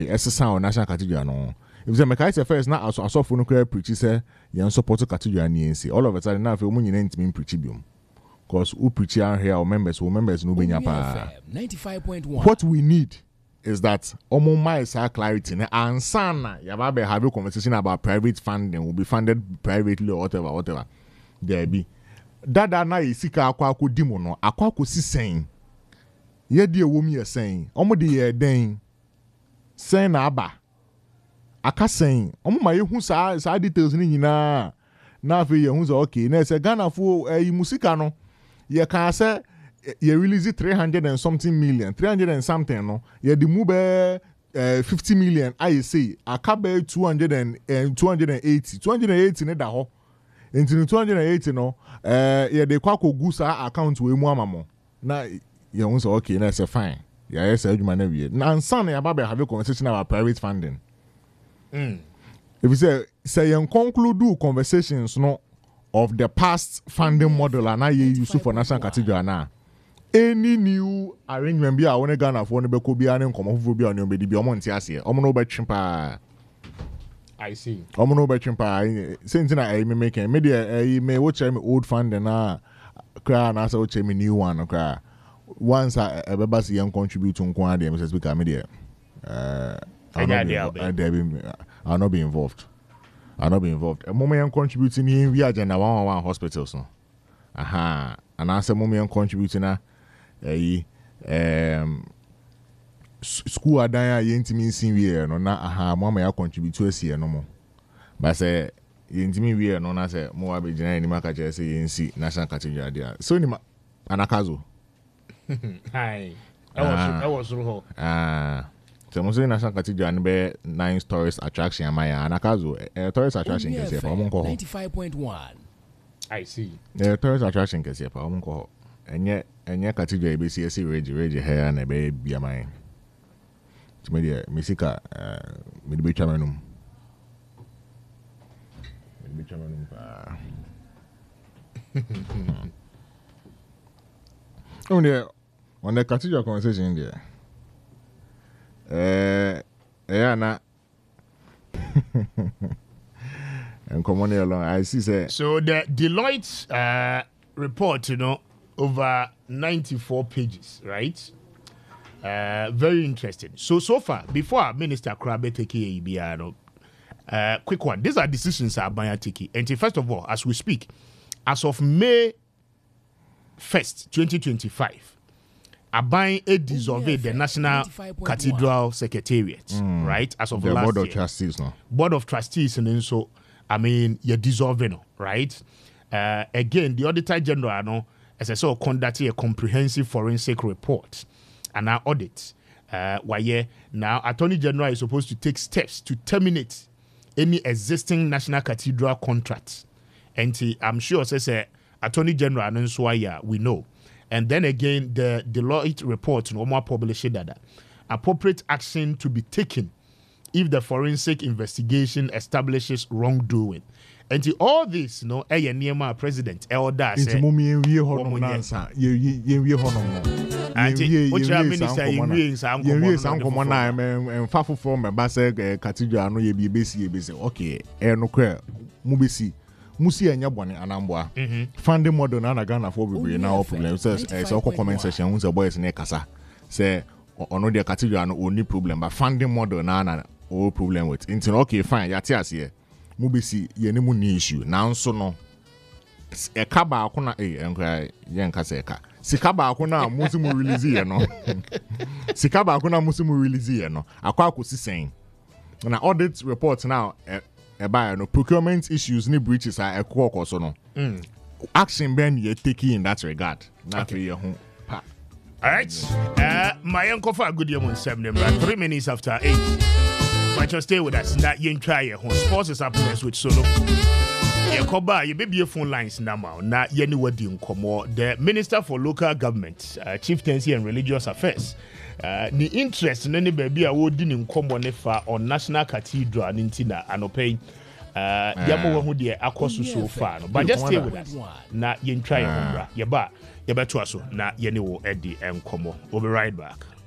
sound national cathedral no. If the mechanics first now as saw for no preach say you support cathedral NC. All of a sudden now if you mean preach biom. Because who preach here our members no be nyapa. 95.1. What we need is that my clarity and sana yababe have a conversation about private funding will be funded privately or whatever. There be. Dada na isika akwa dimo no akwa si saying. Ye di ewomi ye saying. Omo de ye den. Saying na aba. Aka saying. Omo ma ye hu sa details ni nyina. Na afi ye hu so okay. Na se Ghana fo musika no. Ye can say you release 300 and something million, 300 and something no. You the move 50 million. I say a cabe 280 ne da ho. Into 280 no. You the kwako gusa account we mu amamo. Na you want okay. Na say fine. Yeah, say you man we. Na son ya babe have a conversation about private funding. If you say you conclude conversations no of the past funding model and I use for national cathedral now. Any new arrangement be I want to Ghana for be ko be an come of be on your baby omo nti ase omo no be chimpa. I see omo no be chimpa since na me making me dey me watch me old funding na cry na say watch me new one cry once I beba see yan contribute to nko ade me say speaker me dey I'll not be involved. A moment contributing in we agenda 111 hospitals no. Aha and I say moment contributing na school adan ya ntimi sin we no na aha mama ya contribute to esi no mo ba say ntimi we no na say mo wa be gina ni maka che say yensi national cathedral dia so ni anakazo hi I was ho so mo say national cathedral be 9 tourist attraction amaya anakazo tourist attraction ke say pa mo ko 95.1 I see tourist attraction ke say pa mo ko enye cathedral be see rage hair na be bia man to me dey misika me dey chamanum pa on the cathedral conversation there na and come on along I see say so the Deloitte report over 94 pages, right? Very interesting. So far, before Minister Krabe take quick one. These are decisions that Abaya taking. And first of all, as we speak, as of May 1st, 2025, Abaya dissolved the National Cathedral Secretariat, right? As of the last Board of year. Trustees, no? Board of Trustees, and then so, you're dissolving, right? Again, the Auditor General, as I saw, conducted a comprehensive forensic report and our audit. Now, Attorney General is supposed to take steps to terminate any existing National Cathedral contracts. And I'm sure, says Attorney General, and so we know. And then again, the Deloitte report, no more published that appropriate action to be taken if the forensic investigation establishes wrongdoing. And to all this, Niyama President Elder said, Musi enya bone anambwa funding model na Ghana for be now problem says comment section who say boys na kasa say ono the cathedral no only problem but funding model na all problem with into okay fine yati ase mu be si ye ne mu ni issue na so no e ka ba ko na enkra ye nka se ka sika ba ko na musi mu release ye no sika ba ko na musi mu release ye no akwa akosi sen na audit report now procurement issues ni breaches are a core so no. Action ben you taking in that regard. Okay. All right. My uncle for a good year on 7 3 minutes after 8. But just stay with us. That you try your home. Sports is happening with solo. You call by you baby phone lines now. Na you know what you come. The Minister for Local Government, Chieftaincy and Religious Affairs. The interest in any baby awarding in common on National Cathedral Nintina and Opay Yamo who dear Akosu so far. But just stay with us. Na yen try yaba to us na yeni wo Eddie and Como. We'll be right back.